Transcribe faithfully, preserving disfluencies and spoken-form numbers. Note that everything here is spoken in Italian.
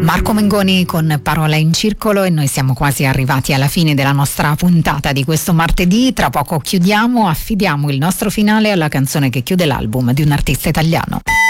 Marco Mengoni con Parola in Circolo, e noi siamo quasi arrivati alla fine della nostra puntata di questo martedì. Tra poco chiudiamo, affidiamo il nostro finale alla canzone che chiude l'album di un artista italiano.